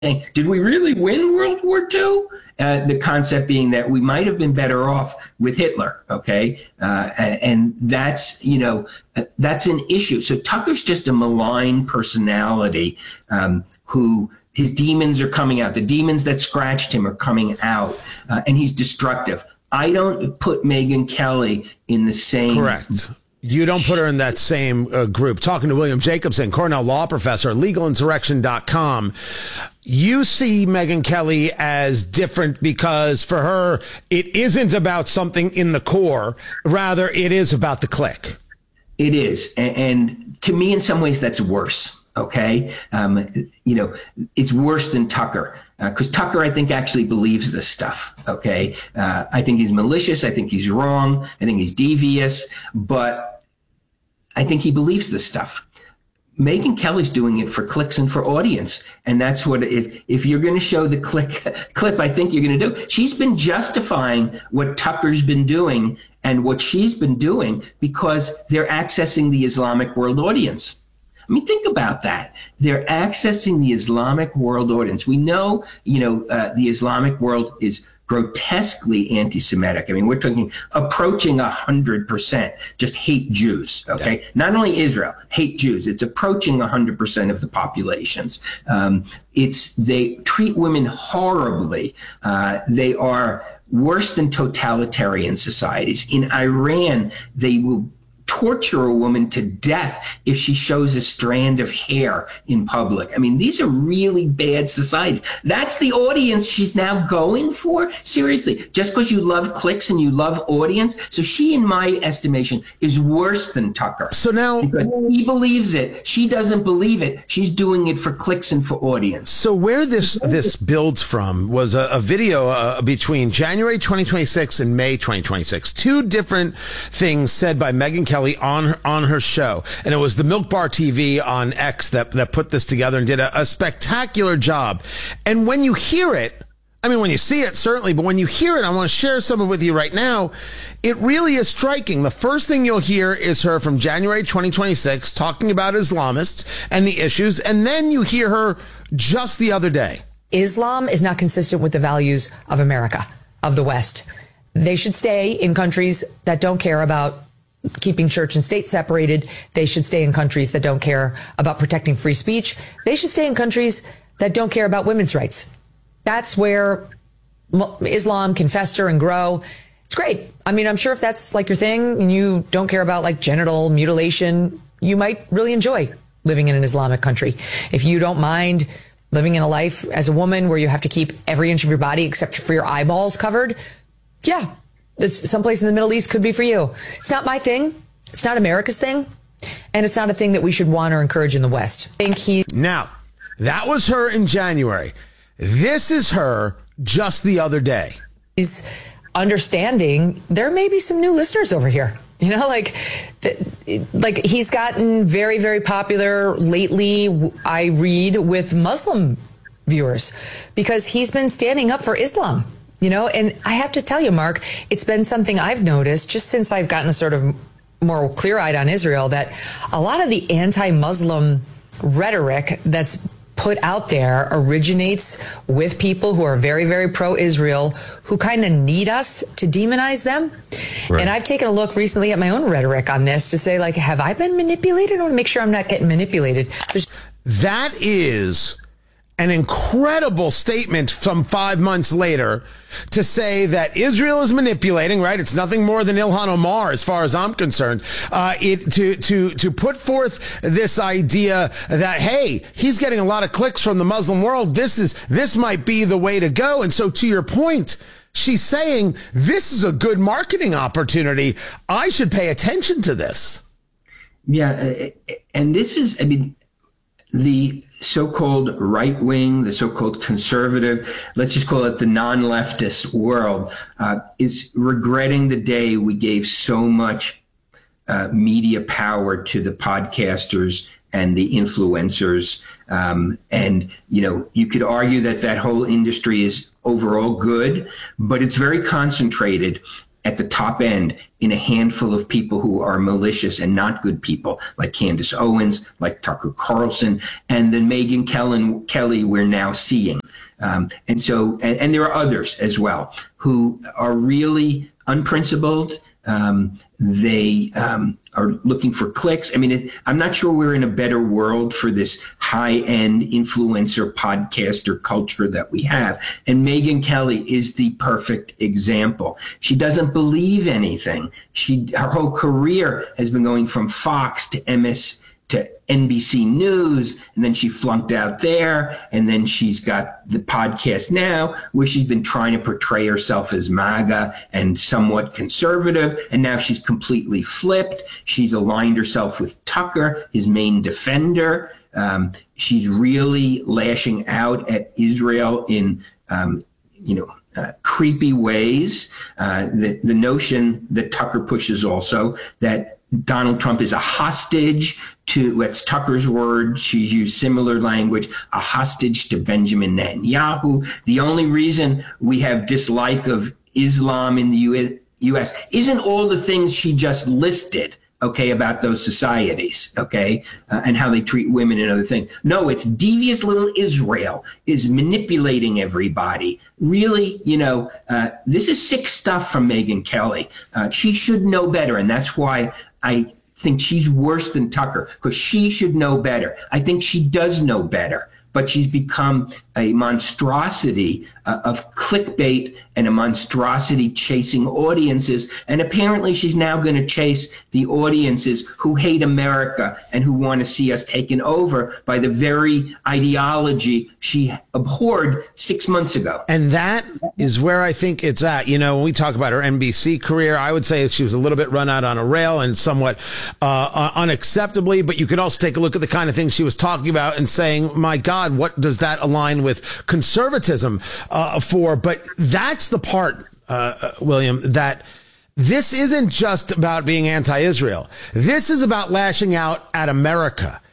did we really win World War II? The concept being that we might have been better off with Hitler, okay? And that's, that's an issue. So Tucker's just a malign personality who his demons are coming out. The demons that scratched him are coming out, and he's destructive. I don't put Megyn Kelly in the same... Correct. You don't put her in that same group. Talking to William Jacobson, Cornell law professor, legalinsurrection.com. You see Megyn Kelly as different because for her, it isn't about something in the core. Rather, it is about the clique. It is. And to me, in some ways, that's worse. Okay. It's worse than Tucker. Because Tucker, I think, actually believes this stuff, okay? I think he's malicious. I think he's wrong. I think he's devious. But I think he believes this stuff. Megyn Kelly's doing it for clicks and for audience. And that's what, if you're going to show the clip, I think you're going to do. She's been justifying what Tucker's been doing and what she's been doing because they're accessing the Islamic world audience. I mean, think about that. They're accessing the Islamic world audience. We know, the Islamic world is grotesquely anti-Semitic. I mean, we're talking approaching 100% just hate Jews, okay? Yeah. Not only Israel, hate Jews. It's approaching 100% of the populations. They treat women horribly. They are worse than totalitarian societies. In Iran, they will torture a woman to death if she shows a strand of hair in public. I mean, these are really bad societies. That's the audience she's now going for? Seriously, just because you love clicks and you love audience? So she, in my estimation, is worse than Tucker. So now... Because he believes it. She doesn't believe it. She's doing it for clicks and for audience. So where this builds from was a video between January 2026 and May 2026. Two different things said by Megyn Kelly on her show, and it was the Milk Bar TV on X that put this together and did a spectacular job. And when you hear it, I mean, when you see it, certainly, but when you hear it, I want to share some of it with you right now. It really is striking. The first thing you'll hear is her from January 2026 talking about Islamists and the issues, and then you hear her just the other day. Islam is not consistent with the values of America, of the West. They should stay in countries that don't care about keeping church and state separated. They should stay in countries that don't care about protecting free speech. They should stay in countries that don't care about women's rights. That's where Islam can fester and grow. It's great. I mean, I'm sure if that's like your thing and you don't care about like genital mutilation, you might really enjoy living in an Islamic country. If you don't mind living in a life as a woman where you have to keep every inch of your body except for your eyeballs covered, yeah. Someplace in the Middle East could be for you. It's not my thing. It's not America's thing. And it's not a thing that we should want or encourage in the West. Now, that was her in January. This is her just the other day. He's understanding there may be some new listeners over here. Like he's gotten very, very popular lately, I read, with Muslim viewers because he's been standing up for Islam. And I have to tell you, Mark, it's been something I've noticed just since I've gotten sort of more clear-eyed on Israel, that a lot of the anti-Muslim rhetoric that's put out there originates with people who are very, very pro-Israel, who kind of need us to demonize them. Right. And I've taken a look recently at my own rhetoric on this to say, like, have I been manipulated? I want to make sure I'm not getting manipulated. That is an incredible statement from 5 months later to say that Israel is manipulating, right? It's nothing more than Ilhan Omar, as far as I'm concerned. To put forth this idea that, hey, he's getting a lot of clicks from the Muslim world. This might be the way to go. And so, to your point, she's saying this is a good marketing opportunity. I should pay attention to this. Yeah, and this is, I mean, the so-called right wing, the so-called conservative, let's just call it the non-leftist world, is regretting the day we gave so much media power to the podcasters and the influencers. And, you could argue that whole industry is overall good, but it's very concentrated. at the top end in a handful of people who are malicious and not good people, like Candace Owens, like Tucker Carlson, and then Megyn Kelly we're now seeing. And there are others as well who are really unprincipled. They are looking for clicks. I mean, I'm not sure we're in a better world for this high-end influencer podcaster culture that we have. And Megyn Kelly is the perfect example. She doesn't believe anything. Her whole career has been going from Fox to NBC News, and then she flunked out there, and then she's got the podcast now where she's been trying to portray herself as MAGA and somewhat conservative, and now she's completely flipped. She's aligned herself with Tucker, his main defender. She's really lashing out at Israel in creepy ways. The notion that Tucker pushes also that Donald Trump is a hostage to, that's Tucker's word, she's used similar language, a hostage to Benjamin Netanyahu. The only reason we have dislike of Islam in the U.S. isn't all the things she just listed, okay, about those societies, okay, and how they treat women and other things. No, it's devious little Israel is manipulating everybody. Really, this is sick stuff from Megyn Kelly. She should know better, and that's why I think she's worse than Tucker, because she should know better. I think she does know better, but she's become a monstrosity of clickbait and a monstrosity chasing audiences. And apparently she's now going to chase the audiences who hate America and who want to see us taken over by the very ideology she abhorred 6 months ago. And that is where I think it's at. When we talk about her NBC career, I would say she was a little bit run out on a rail and somewhat unacceptably, but you could also take a look at the kind of things she was talking about and saying, my God, what does that align with conservatism for? But that's the part, William, that this isn't just about being anti-Israel. This is about lashing out at America.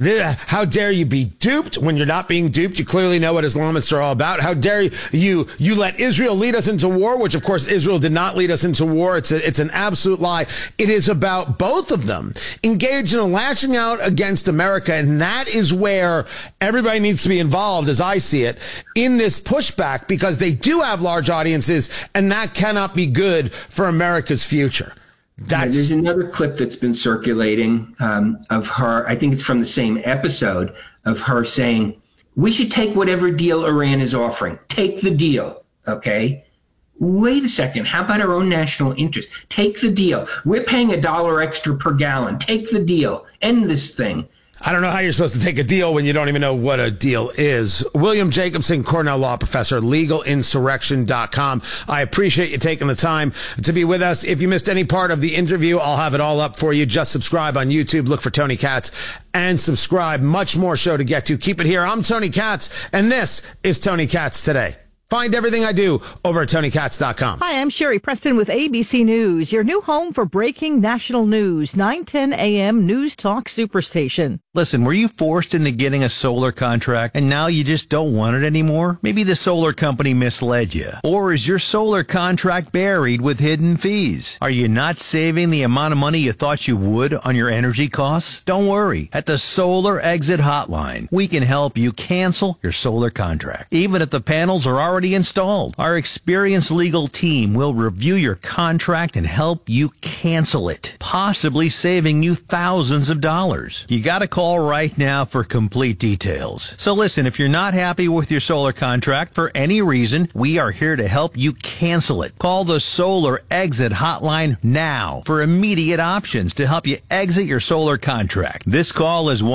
How dare you be duped when you're not being duped? You clearly know what Islamists are all about. How dare you let Israel lead us into war, which of course Israel did not lead us into war. It's an absolute lie. It is about both of them engaged in a lashing out against America. And that is where everybody needs to be involved, as I see it, in this pushback, because they do have large audiences, and that cannot be good for America's future. There's another clip that's been circulating of her, I think it's from the same episode, of her saying, we should take whatever deal Iran is offering. Take the deal, okay? Wait a second. How about our own national interest? Take the deal. We're paying $1 extra per gallon. Take the deal. End this thing. I don't know how you're supposed to take a deal when you don't even know what a deal is. William Jacobson, Cornell Law Professor, legalinsurrection.com. I appreciate you taking the time to be with us. If you missed any part of the interview, I'll have it all up for you. Just subscribe on YouTube. Look for Tony Katz and subscribe. Much more show to get to. Keep it here. I'm Tony Katz, and this is Tony Katz Today. Find everything I do over at TonyKatz.com. Hi, I'm Sherry Preston with ABC News, your new home for breaking national news, 910 AM News Talk Superstation. Listen, were you forced into getting a solar contract and now you just don't want it anymore? Maybe the solar company misled you. Or is your solar contract buried with hidden fees? Are you not saving the amount of money you thought you would on your energy costs? Don't worry. At the Solar Exit Hotline, we can help you cancel your solar contract, even if the panels are already installed. Our experienced legal team will review your contract and help you cancel it, possibly saving you thousands of dollars. You got to call right now for complete details. So listen, if you're not happy with your solar contract for any reason, we are here to help you cancel it. Call the Solar Exit Hotline now for immediate options to help you exit your solar contract. This call is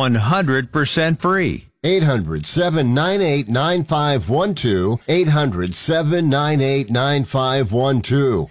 100% free. 800-798-9512. 800-798-9512.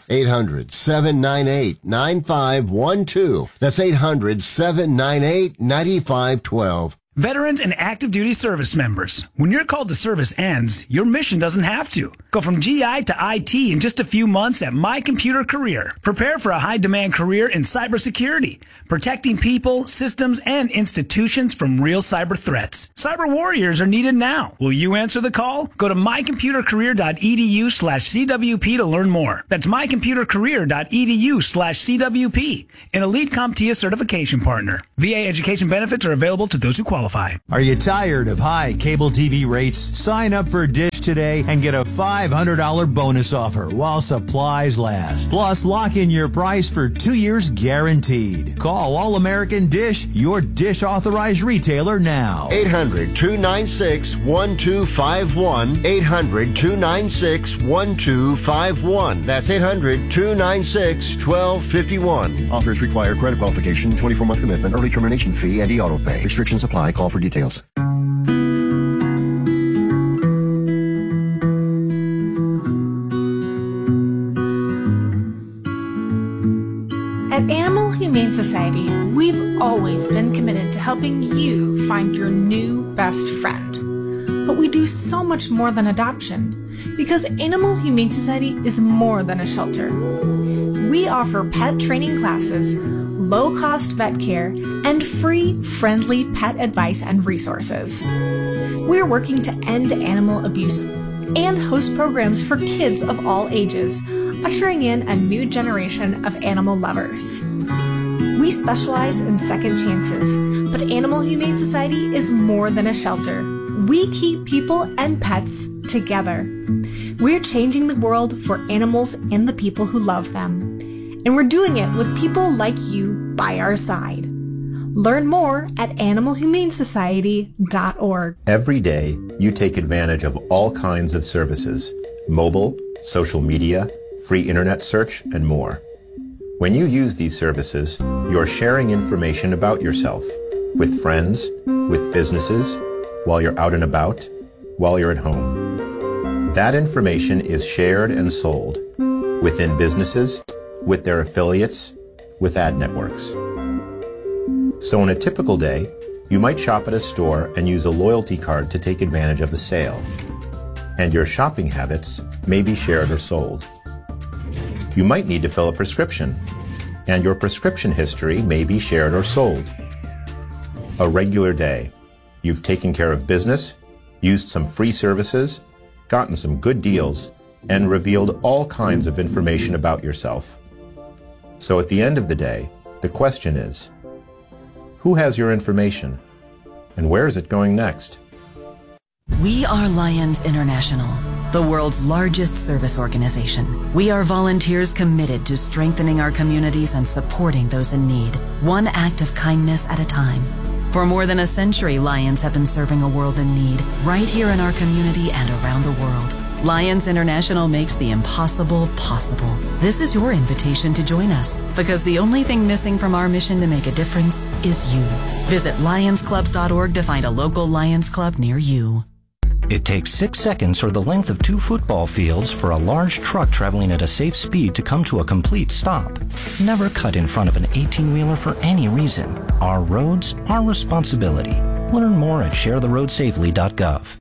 800-798-9512. That's 800-798-9512. Veterans and active duty service members, when your call to service ends, your mission doesn't have to. Go from GI to IT in just a few months at My Computer Career. Prepare for a high-demand career in cybersecurity, protecting people, systems, and institutions from real cyber threats. Cyber warriors are needed now. Will you answer the call? Go to mycomputercareer.edu/CWP to learn more. That's mycomputercareer.edu/CWP, an elite CompTIA certification partner. VA education benefits are available to those who qualify. Are you tired of high cable TV rates? Sign up for Dish today and get a $500 bonus offer while supplies last. Plus, lock in your price for 2 years guaranteed. Call All American Dish, your Dish authorized retailer now. 800-296-1251. 800-296-1251. That's 800-296-1251. Offers require credit qualification, 24-month commitment, early termination fee, and e-auto pay. Restrictions apply. Call for details. At Animal Humane Society, we've always been committed to helping you find your new best friend. But we do so much more than adoption, because Animal Humane Society is more than a shelter. We offer pet training classes, low-cost vet care, and free, friendly pet advice and resources. We're working to end animal abuse and host programs for kids of all ages, ushering in a new generation of animal lovers. We specialize in second chances, but Animal Humane Society is more than a shelter. We keep people and pets together. We're changing the world for animals and the people who love them. And we're doing it with people like you by our side. Learn more at animalhumanesociety.org. Every day, you take advantage of all kinds of services: mobile, social media, free internet search, and more. When you use these services, you're sharing information about yourself with friends, with businesses, while you're out and about, while you're at home. That information is shared and sold within businesses, with their affiliates, with ad networks. So on a typical day, you might shop at a store and use a loyalty card to take advantage of the sale. And your shopping habits may be shared or sold. You might need to fill a prescription, and your prescription history may be shared or sold. A regular day. You've taken care of business, used some free services, gotten some good deals, and revealed all kinds of information about yourself. So at the end of the day, the question is, who has your information, and where is it going next? We are Lions International, the world's largest service organization. We are volunteers committed to strengthening our communities and supporting those in need, one act of kindness at a time. For more than a century, Lions have been serving a world in need, right here in our community and around the world. Lions International makes the impossible possible. This is your invitation to join us, because the only thing missing from our mission to make a difference is you. Visit lionsclubs.org to find a local Lions Club near you. It takes 6 seconds or the length of 2 football fields for a large truck traveling at a safe speed to come to a complete stop. Never cut in front of an 18-wheeler for any reason. Our roads, our responsibility. Learn more at sharetheroadsafely.gov.